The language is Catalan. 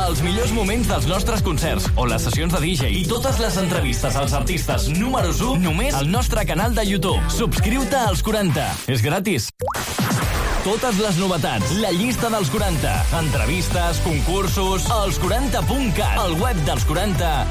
Els millors moments dels nostres concerts o les sessions de DJ i totes les entrevistes als artistes números 1 només al nostre canal de YouTube. Subscriu-te als 40. És gratis. Totes les novetats, la llista dels 40, entrevistes, concursos, als 40.cat, el web dels 40